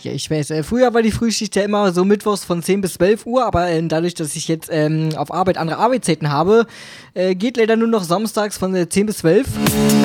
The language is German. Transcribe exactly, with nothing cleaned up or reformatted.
Ja, ich weiß, äh, früher war die Frühschicht ja immer so mittwochs von zehn bis zwölf Uhr, aber äh, dadurch, dass ich jetzt ähm, auf Arbeit andere Arbeitszeiten habe, äh, geht leider nur noch samstags von äh, zehn bis zwölf.